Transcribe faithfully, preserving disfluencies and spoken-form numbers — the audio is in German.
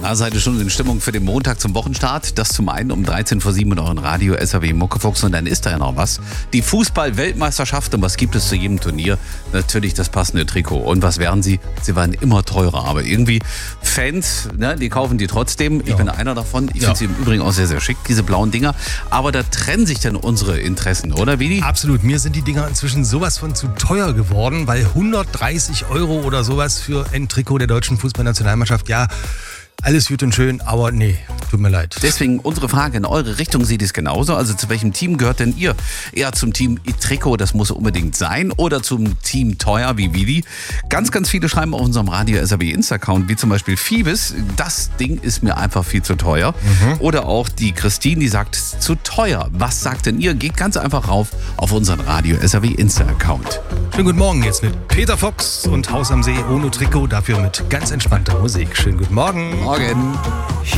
Na, seid ihr schon in Stimmung für den Montag zum Wochenstart? Das zum einen um dreizehn vor sieben in euren Radio S R W Muckefuchs. Und dann ist da ja noch was. Die Fußball-Weltmeisterschaft. Und was gibt es zu jedem Turnier? Natürlich das passende Trikot. Und was werden sie? Sie werden immer teurer. Aber irgendwie Fans, ne, die kaufen die trotzdem. Ich Ja. bin einer davon. Ich Ja. finde sie im Übrigen auch sehr, sehr schick, diese blauen Dinger. Aber da trennen sich dann unsere Interessen, oder Vidi? Absolut. Mir sind die Dinger inzwischen sowas von zu teuer geworden, weil hundertdreißig Euro oder sowas für ein Trikot der deutschen Fußballnationalmannschaft, ja, alles gut und schön, aber nee, tut mir leid. Deswegen unsere Frage in eure Richtung, seht ihr es genauso? Also zu welchem Team gehört denn ihr? Eher zum Team Trikot, das muss unbedingt sein, oder zum Team teuer wie Vidi? Ganz, ganz viele schreiben auf unserem Radio S R W Insta-Account, wie zum Beispiel Phoebus, das Ding ist mir einfach viel zu teuer. Mhm. Oder auch die Christine, die sagt, es ist zu teuer. Was sagt denn ihr? Geht ganz einfach rauf auf unseren Radio S R W Insta-Account. Schönen guten Morgen jetzt mit Peter Fox und Haus am See ohne Trikot, dafür mit ganz entspannter Musik. Schönen guten Morgen. Morgen.